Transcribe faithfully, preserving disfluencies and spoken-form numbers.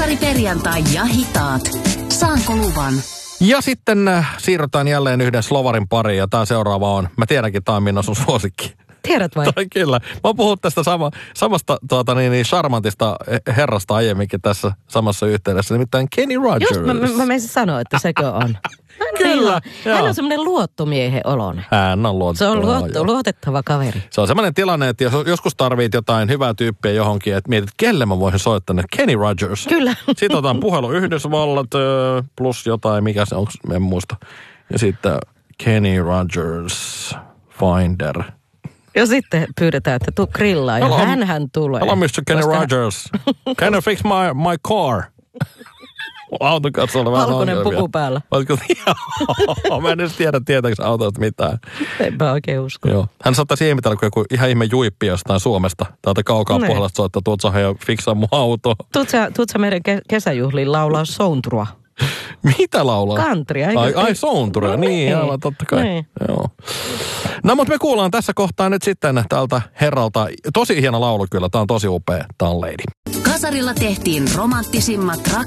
Kasari perjantai ja hitaat. Saanko luvan? Ja sitten äh, siirrytään jälleen yhden slovarin pariin ja tämä seuraava on, mä tiedänkin, tämä on Minna sun suosikki. Tiedät vai? Tai kyllä. Mä oon puhunut tästä sama, samasta tuota, niin, niin charmantista herrasta aiemminkin tässä samassa yhteydessä, nimittäin Kenny Rogers. Just, mä, mä, mä menisin sanoa, että sekö on. Kyllä. Hän on semmoinen luottomiehen oloinen. Hän on luotettava. Se on luotto, luotettava kaveri. Se on semmoinen tilanne, että jos joskus tarvit jotain hyvää tyyppiä johonkin, että mietit, kelle mä voisin soittaa, Kenny Rogers. Kyllä. Sitten otan puhelu Yhdysvallat plus jotain, mikä se on, en muista. Ja sitten Kenny Rogers Finder. Ja sitten pyydetään, että tuu grillaan ja hänhän tulee. Hello, mister Kenny Koska... Rogers. Can you fix my, my car? Auton kanssa on vähän valkoinen puku päällä. Mä en edes tiedä, tietääkö autosta mitään. Enpä oikein usko. Joo. Hän saattaisi ihmetellä, kun joku ihan ihme juippi jostain Suomesta. Täältä kaukaa ne. Pohjolasta soittaa, tuut sä ja fiksaa mun auto. Tuut sä, tuut sä meidän ke- kesäjuhliin laulaa sountrua. Mitä laulaa? Kantria. Ai, ai sountura, no, niin, aivan totta kai. Niin. Joo. No, mutta me kuullaan tässä kohtaa nyt sitten tältä herralta. Tosi hieno laulu kyllä, tää on tosi upea, tää on Lady. Kasarilla tehtiin romanttisimmat rak-